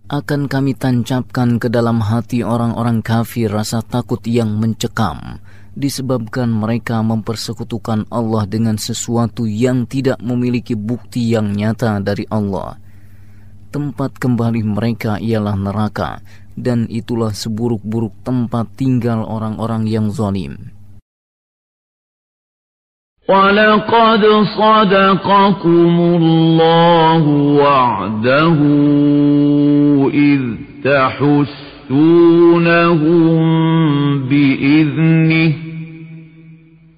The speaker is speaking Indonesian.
akan kami tancapkan ke dalam hati orang-orang kafir rasa takut yang mencekam, disebabkan mereka mempersekutukan Allah dengan sesuatu yang tidak memiliki bukti yang nyata dari Allah. Tempat kembali mereka ialah neraka, dan itulah seburuk-buruk tempat tinggal orang-orang yang zalim. وَلَقَدْ صَدَقَكُمُ اللَّهُ وَعْدَهُ إِذْ تَحُسُّونَهُم بِإِذْنِهِ